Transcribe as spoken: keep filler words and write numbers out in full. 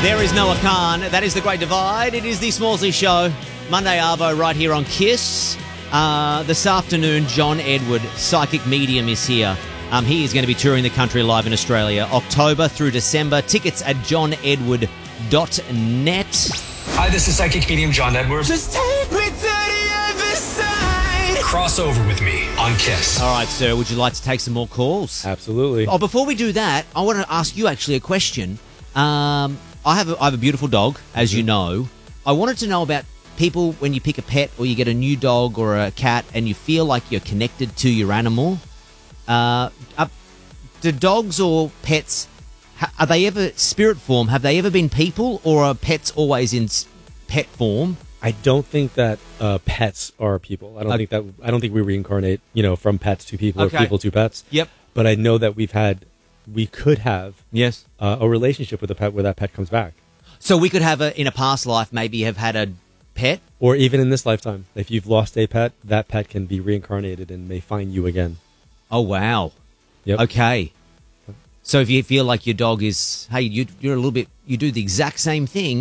There is Noah Khan. That is The Great Divide. It is the Smallsy Show. Monday Arvo right here on KISS. Uh, this afternoon, John Edward, psychic medium, is here. Um, he is going to be touring the country live in Australia, October through December. Tickets at john edward dot net. Hi, this is psychic medium John Edward. Just take me to the other side. Cross over with me on KISS. All right, sir, would you like to take some more calls? Absolutely. Oh, before we do that, I want to ask you actually a question. Um, I have a, I have a beautiful dog, as mm-hmm. you know. I wanted to know about people when you pick a pet or you get a new dog or a cat and you feel like you're connected to your animal. Uh, are, do dogs or pets, are they ever spirit form? Have they ever been people, or are pets always in pet form? I don't think that uh, pets are people. I don't okay. think that. I don't think we reincarnate, you know, from pets to people okay. or people to pets. Yep. But I know that we've had, we could have, yes, uh, a relationship with a pet where that pet comes back. So we could have a in a past life maybe have had a pet, or even in this lifetime, if you've lost a pet, that pet can be reincarnated and may find you again. Oh wow. Yep. Okay. So if you feel like your dog is, hey, you, you're a little bit, you do the exact same thing